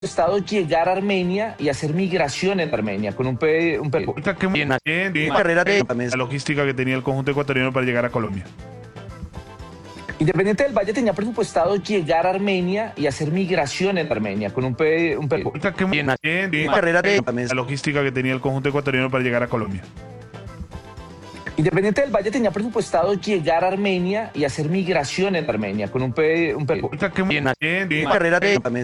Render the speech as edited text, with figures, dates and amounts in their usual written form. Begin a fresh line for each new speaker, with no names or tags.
Estado llegar a Armenia y hacer migración en Armenia con un
carrera de
La logística que tenía el conjunto ecuatoriano para llegar a Colombia.
Independiente del Valle tenía presupuestado llegar a Armenia y hacer migración en Armenia con un
carrera de
La logística que tenía el conjunto ecuatoriano para llegar a Colombia.
Independiente del Valle tenía presupuestado llegar a Armenia y hacer migración en Armenia con un
carrera de